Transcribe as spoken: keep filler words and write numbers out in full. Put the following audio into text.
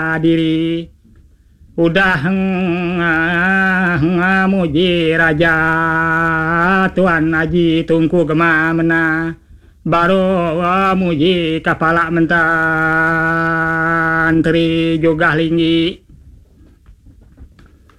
diri udah ngamuji raja Tuan Haji Tungku Gemamena baru muji kepala menteri juga linggi